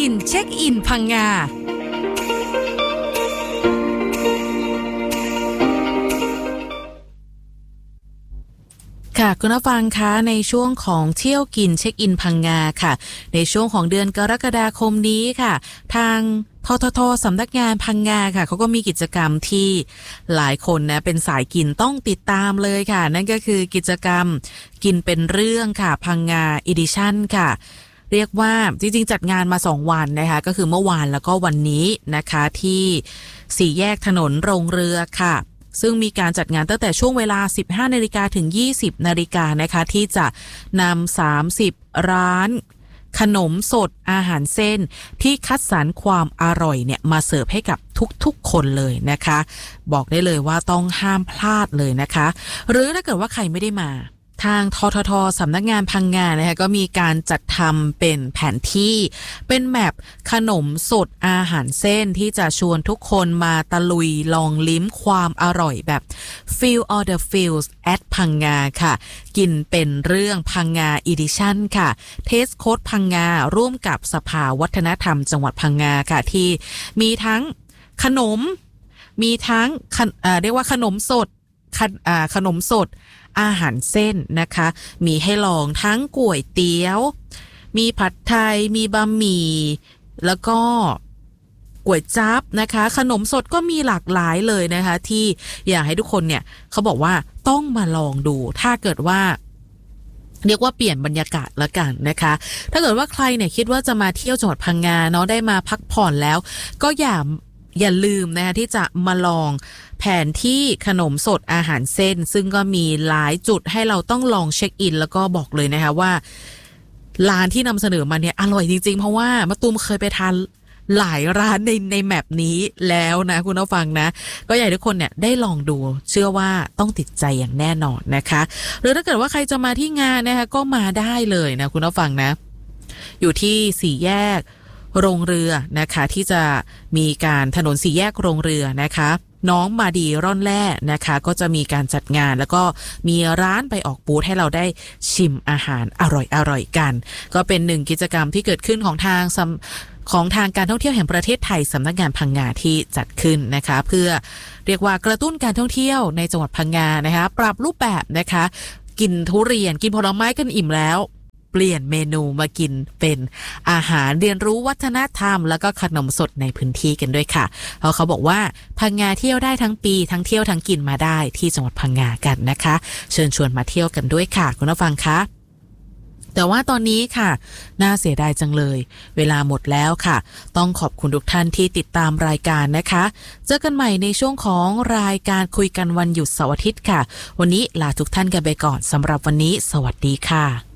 นเช็คอินพังงาค่ะคุณผู้ฟังคะในช่วงของเที่ยวกินเช็คอินพังงาค่ะในช่วงของเดือนกรกฎาคมนี้ค่ะทางททท.สำนักงานพังงาค่ะเขาก็มีกิจกรรมที่หลายคนนะเป็นสายกินต้องติดตามเลยค่ะนั่นก็คือกิจกรรมกินเป็นเรื่องค่ะพังงาอีดิชั่นค่ะเรียกว่าจริงๆจัดงานมา2วันนะคะก็คือเมื่อวานแล้วก็วันนี้นะคะที่สี่แยกถนนโรงเรือค่ะซึ่งมีการจัดงานตั้งแต่ช่วงเวลา 15 นาฬิกาถึง 20 นาฬิกานะคะที่จะนำ30 ร้านขนมสดอาหารเส้นที่คัดสรรความอร่อยเนี่ยมาเสิร์ฟให้กับทุกๆคนเลยนะคะบอกได้เลยว่าต้องห้ามพลาดเลยนะคะหรือถ้าเกิดว่าใครไม่ได้มาทางททท.สำนักงานพังงานะคะก็มีการจัดทำเป็นแผนที่เป็นแมปขนมสดอาหารเส้นที่จะชวนทุกคนมาตะลุยลองลิ้มความอร่อยแบบ Feel all the feels at พังงาค่ะกินเป็นเรื่องพังงา Edition ค่ะเทสโค้ดพังงาร่วมกับสภาวัฒนธรรมจังหวัดพังงาค่ะที่มีทั้งขนมมีทั้งเรียกว่าขนมสดขนมสดอาหารเส้นนะคะมีให้ลองทั้งก๋วยเตี๋ยวมีผัดไทยมีบะหมี่แล้วก็ก๋วยจั๊บนะคะขนมสดก็มีหลากหลายเลยนะคะที่อยากให้ทุกคนเนี่ยเขาบอกว่าต้องมาลองดูถ้าเกิดว่าเรียกว่าเปลี่ยนบรรยากาศละกันนะคะถ้าเกิดว่าใครเนี่ยคิดว่าจะมาเที่ยวจังหวัดพังงาเนาะได้มาพักผ่อนแล้วก็อย่าลืมนะคะที่จะมาลองแผนที่ขนมสดอาหารเส้นซึ่งก็มีหลายจุดให้เราต้องลองเช็คอินแล้วก็บอกเลยนะคะว่าร้านที่นำเสนอมาเนี่ยอร่อยจริงๆเพราะว่ามะตูมเคยไปทานหลายร้านในแมปนี้แล้วนะคุณผู้ฟังนะก็อยากให้ทุกคนเนี่ยได้ลองดูเชื่อว่าต้องติดใจอย่างแน่นอนนะคะหรือถ้าเกิดว่าใครจะมาที่งานนะคะก็มาได้เลยนะคุณผู้ฟังนะอยู่ที่สี่แยกโรงเรือนะคะที่จะมีการถนนสี่แยกโรงเรือนะคะน้องมาดีร่อนแร่นะคะก็จะมีการจัดงานแล้วก็มีร้านไปออกบูธให้เราได้ชิมอาหารอร่อยกันก็เป็นหนึ่งกิจกรรมที่เกิดขึ้นของทางการท่องเที่ยวแห่งประเทศไทยสำนักงานพังงาที่จัดขึ้นนะคะเพื่อเรียกว่ากระตุ้นการท่องเที่ยวในจังหวัดพังงานะคะปรับรูปแบบนะคะกินทุเรียนกินผลไม้กันอิ่มแล้วเปลี่ยนเมนูมากินเป็นอาหารเรียนรู้วัฒนธรรมแล้วก็ขนมสดในพื้นที่กันด้วยค่ะเพราะเขาบอกว่าพังงาเที่ยวได้ทั้งปีทั้งเที่ยวทั้งกินมาได้ที่จังหวัดพังงากันนะคะเชิญชวนมาเที่ยวกันด้วยค่ะคุณผู้ฟังคะแต่ว่าตอนนี้ค่ะน่าเสียดายจังเลยเวลาหมดแล้วค่ะต้องขอบคุณทุกท่านที่ติดตามรายการนะคะเจอกันใหม่ในช่วงของรายการคุยกันวันหยุดเสาร์อาทิตย์ค่ะวันนี้ลาทุกท่านกันไปก่อนสำหรับวันนี้สวัสดีค่ะ